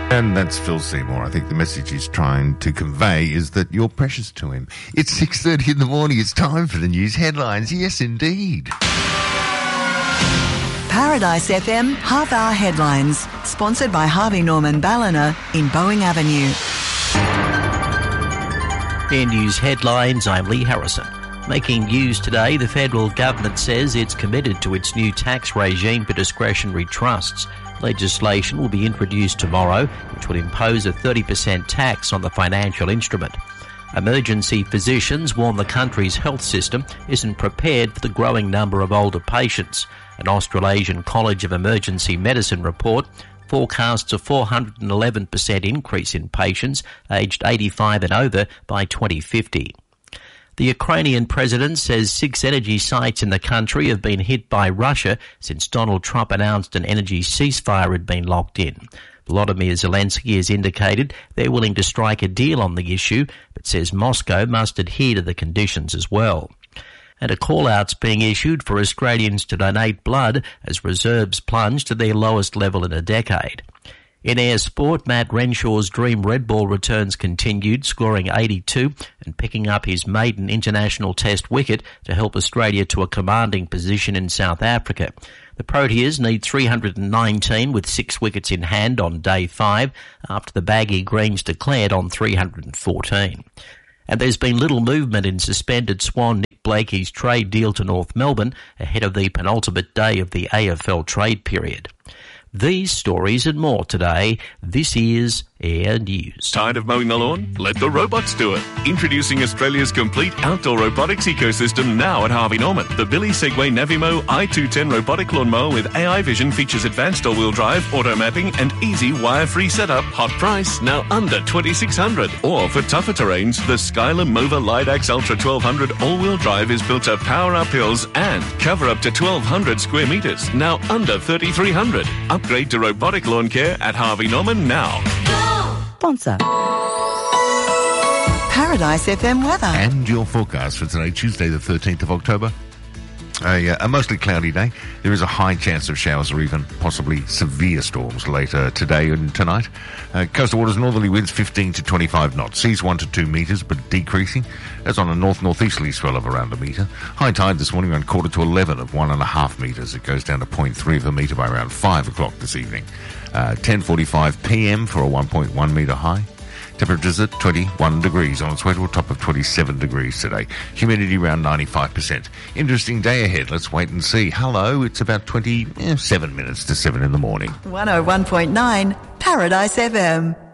And that's Phil Seymour. I think the message he's trying to convey is that you're precious to him. It's 6:30 in the morning. It's time for the news headlines. Yes, indeed. Paradise FM half-hour headlines, sponsored by Harvey Norman Ballina in Boeing Avenue. In news headlines, I'm Lee Harrison. Making news today, the federal government says it's committed to its new tax regime for discretionary trusts. Legislation will be introduced tomorrow, which would impose a 30% tax on the financial instrument. Emergency physicians warn the country's health system isn't prepared for the growing number of older patients. An Australasian College of Emergency Medicine report forecasts a 411% increase in patients aged 85 and over by 2050. The Ukrainian president says 6 energy sites in the country have been hit by Russia since Donald Trump announced an energy ceasefire had been locked in. Volodymyr Zelensky has indicated they're willing to strike a deal on the issue, but says Moscow must adhere to the conditions as well. And a call-out's being issued for Australians to donate blood as reserves plunge to their lowest level in a decade. In air sport, Matt Renshaw's dream red ball returns continued, scoring 82 and picking up his maiden international test wicket to help Australia to a commanding position in South Africa. The Proteas need 319 with 6 wickets in hand on day 5 after the baggy Greens declared on 314. And there's been little movement in suspended Swan Nick Blakey's trade deal to North Melbourne ahead of the penultimate day of the AFL trade period. These stories and more today. This is Air News. Tired of mowing the lawn? Let the robots do it. Introducing Australia's complete outdoor robotics ecosystem now at Harvey Norman. The Billy Segway Navimo i210 robotic lawnmower with AI vision features advanced all-wheel drive, auto mapping and easy wire-free setup. Hot price, now under $2,600. Or for tougher terrains, the Skyler Mova Lidax Ultra 1200 all-wheel drive is built to power up hills and cover up to 1,200 square metres, now under $3,300. Upgrade to robotic lawn care at Harvey Norman now. Sponsor. Paradise FM weather. And your forecast for today, Tuesday the 13th of October. A mostly cloudy day. There is a high chance of showers or even possibly severe storms later today and tonight. Coastal waters, northerly winds 15 to 25 knots. Seas 1 to 2 metres, but decreasing. That's on a north-northeasterly swell of around a metre. High tide this morning around 10 to 11 of 1.5 metres. It goes down to 0.3 of a metre by around 5 o'clock this evening. 10:45 p.m. for a 1.1 metre high. Temperatures at 21 degrees on its way to a top of 27 degrees today. Humidity around 95%. Interesting day ahead. Let's wait and see. Hello, it's about 27 minutes to 7 in the morning. 101.9 Paradise FM.